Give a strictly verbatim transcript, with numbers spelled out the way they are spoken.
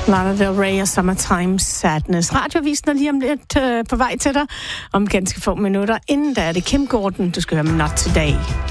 Lana Del Rey og Summertime Sadness. Radiovisen er lige om lidt øh, på vej til dig om ganske få minutter. Inden da er det Kim Gordon, du skal høre Not Today.